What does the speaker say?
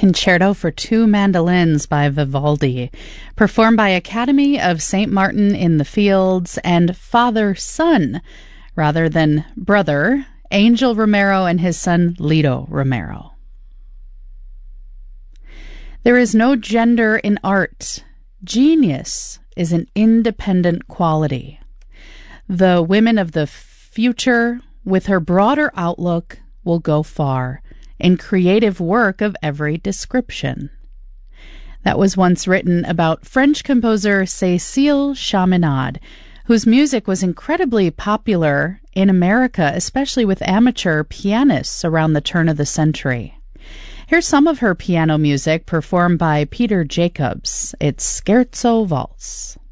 Concerto for Two Mandolins by Vivaldi, performed by Academy of St. Martin in the Fields and father-son, rather than brother, Angel Romero and his son Lito Romero. There is no gender in art. Genius is an independent quality. The women of the future, with her broader outlook, will go far in creative work of every description. That was once written about French composer Cécile Chaminade, whose music was incredibly popular in America, especially with amateur pianists around the turn of the century. Here's some of her piano music performed by Peter Jacobs. It's Scherzo Valse.